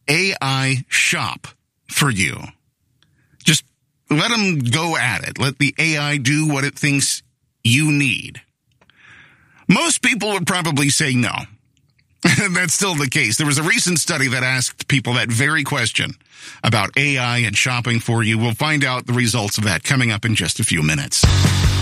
AI shop for you? Just let them go at it. Let the AI do what it thinks you need. Most people would probably say no. That's still the case. There was a recent study that asked people that very question about AI and shopping for you. We'll find out the results of that coming up in just a few minutes.